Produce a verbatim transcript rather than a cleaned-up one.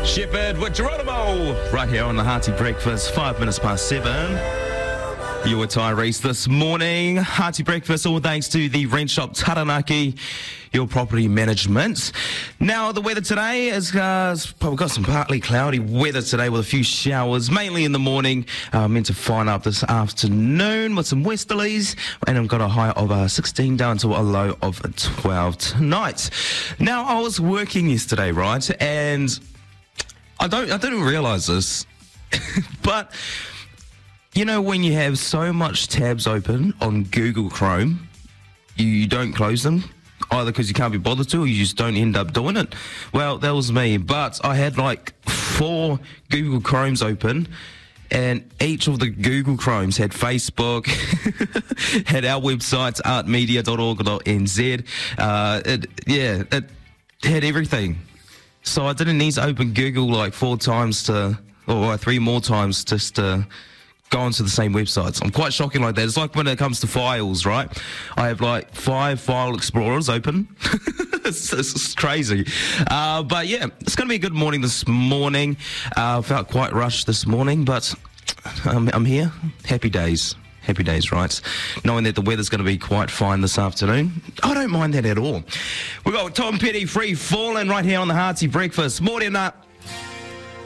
Shepherd with Geronimo, right here on the Hearty Breakfast, five minutes past seven. You're with Tyrese this morning. Hearty Breakfast, all thanks to the Rent Shop Taranaki, your property management. Now, the weather today is, uh, well, we've got some partly cloudy weather today with a few showers, mainly in the morning. Uh, meant to fine up this afternoon with some westerlies, and I've got a high of uh, sixteen down to a low of twelve tonight. Now, I was working yesterday, right, and I don't, I didn't realise this, but you know when you have so much tabs open on Google Chrome, you, you don't close them, either because you can't be bothered to or you just don't end up doing it. Well, that was me, but I had like four Google Chromes open, and each of the Google Chromes had Facebook, had our websites, art media dot org dot n z. Uh, it, yeah, it had everything. So I didn't need to open Google like four times to, or three more times just to go onto the same websites. I'm quite shocking like that. It's like when it comes to files, right? I have like five file explorers open. it's, it's crazy. Uh, but yeah, it's going to be a good morning this morning. I uh, felt quite rushed this morning, but I'm, I'm here. Happy days. Happy days, right? Knowing that the weather's going to be quite fine this afternoon, I don't mind that at all. We've got Tom Petty, Free Falling, right here on the Hearty Breakfast. Morning up.